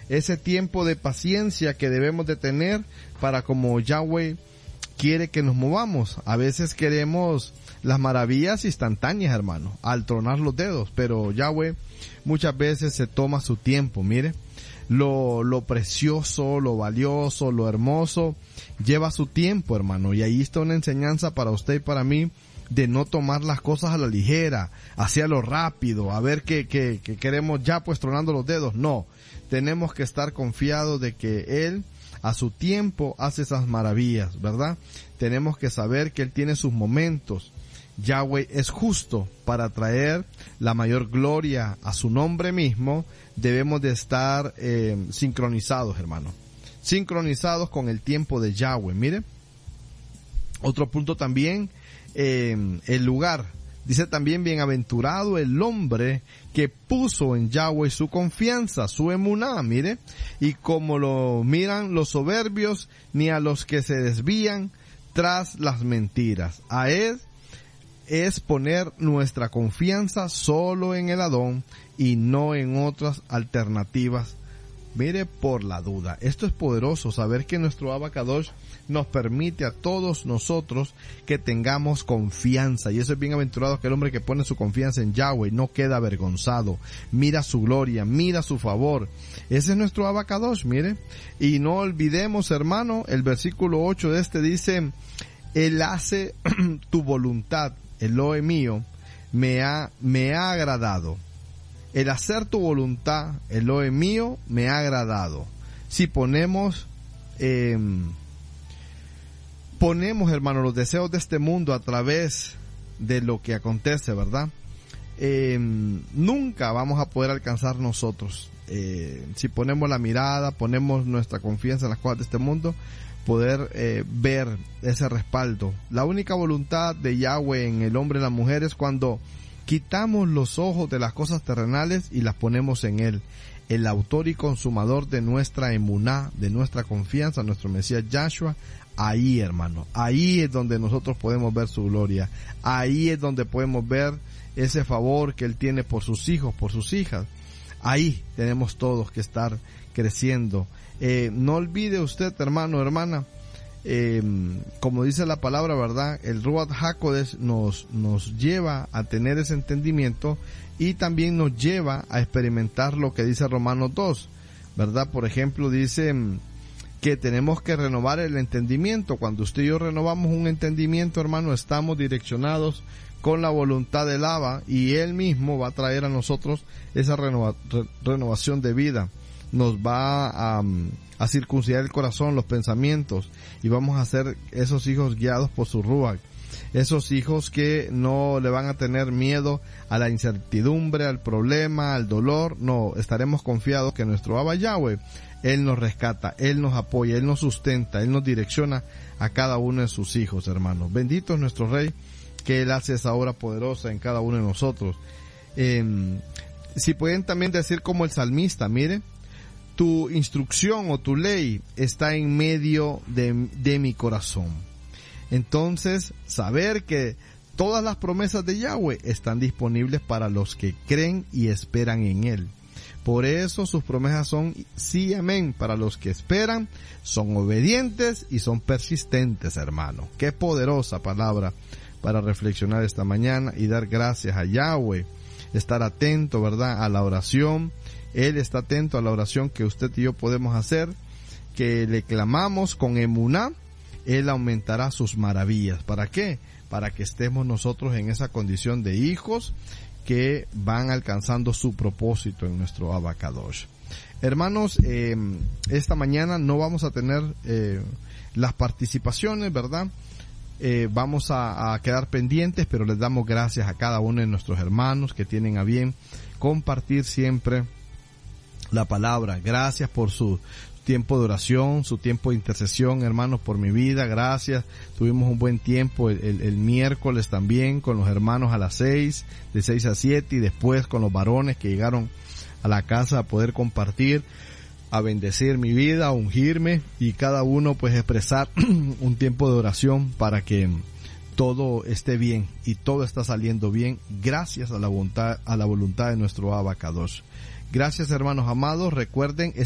ese tiempo de paciencia que debemos de tener para como Yahweh quiere que nos movamos. A veces queremos las maravillas instantáneas, hermano, al tronar los dedos, pero Yahweh muchas veces se toma su tiempo. Mire, lo precioso, lo valioso, lo hermoso lleva su tiempo, hermano, y ahí está una enseñanza para usted y para mí de no tomar las cosas a la ligera, hacia lo rápido, a ver que queremos ya pues tronando los dedos. No, tenemos que estar confiados de que Él a su tiempo hace esas maravillas, ¿verdad? Tenemos que saber que Él tiene sus momentos. Yahweh es justo para traer la mayor gloria a su nombre mismo. Debemos de estar sincronizados, hermano, sincronizados con el tiempo de Yahweh. Mire, otro punto también, el lugar. Dice también, bienaventurado el hombre que puso en Yahweh su confianza, su emuná. Mire, y como lo miran los soberbios, ni a los que se desvían tras las mentiras. A Él es poner nuestra confianza solo en el Adón y no en otras alternativas. Mire, por la duda. Esto es poderoso, saber que nuestro Abacadosh nos permite a todos nosotros que tengamos confianza. Y eso es bienaventurado aquel hombre que pone su confianza en Yahweh, no queda avergonzado. Mira su gloria, mira su favor. Ese es nuestro Abacadosh, mire. Y no olvidemos, hermano, el versículo 8 de este dice, Él hace tu voluntad, Elohe mío, me ha agradado. El hacer tu voluntad, Elohe mío, me ha agradado. Si ponemos, hermano, los deseos de este mundo a través de lo que acontece, ¿verdad? Nunca vamos a poder alcanzar nosotros. Si ponemos la mirada, ponemos nuestra confianza en las cosas de este mundo, poder ver ese respaldo. La única voluntad de Yahweh en el hombre y la mujer es cuando quitamos los ojos de las cosas terrenales y las ponemos en Él, el autor y consumador de nuestra emuná, de nuestra confianza, nuestro Mesías Yahshua. Ahí, hermano, ahí es donde nosotros podemos ver su gloria, ahí es donde podemos ver ese favor que Él tiene por sus hijos, por sus hijas. Ahí tenemos todos que estar creciendo. No olvide usted, hermano, hermana, como dice la palabra, ¿verdad? El Ruach HaKodesh nos lleva a tener ese entendimiento y también nos lleva a experimentar lo que dice Romanos 2, ¿verdad? Por ejemplo, dice que tenemos que renovar el entendimiento. Cuando usted y yo renovamos un entendimiento, hermano, estamos direccionados con la voluntad del Abba y Él mismo va a traer a nosotros esa renovación de vida. Nos va a circuncidar el corazón, los pensamientos, y vamos a ser esos hijos guiados por su Ruach, esos hijos que no le van a tener miedo a la incertidumbre, al problema, al dolor. No, estaremos confiados que nuestro Abba Yahweh, Él nos rescata, Él nos apoya, Él nos sustenta, Él nos direcciona a cada uno de sus hijos, hermanos. Bendito es nuestro Rey, que Él hace esa obra poderosa en cada uno de nosotros. Si pueden también decir como el salmista, mire, tu instrucción o tu ley está en medio de mi corazón. Entonces, saber que todas las promesas de Yahweh están disponibles para los que creen y esperan en Él. Por eso sus promesas son sí, amén. Para los que esperan, son obedientes y son persistentes, hermano. Qué poderosa palabra para reflexionar esta mañana y dar gracias a Yahweh. Estar atento, ¿verdad?, a la oración. Él está atento a la oración que usted y yo podemos hacer, que le clamamos con emuná. Él aumentará sus maravillas. ¿Para qué? Para que estemos nosotros en esa condición de hijos que van alcanzando su propósito en nuestro Abacadosh. Hermanos, esta mañana no vamos a tener las participaciones, ¿verdad? Vamos a quedar pendientes, pero les damos gracias a cada uno de nuestros hermanos que tienen a bien compartir siempre la palabra. Gracias por su tiempo de oración, su tiempo de intercesión, hermanos, por mi vida. Gracias. Tuvimos un buen tiempo el miércoles también con los hermanos a las 6, de 6 a 7, y después con los varones que llegaron a la casa a poder compartir, a bendecir mi vida, a ungirme, y cada uno pues expresar un tiempo de oración para que todo esté bien, y todo está saliendo bien gracias a la voluntad de nuestro Abacadosh. Gracias, hermanos amados. Recuerden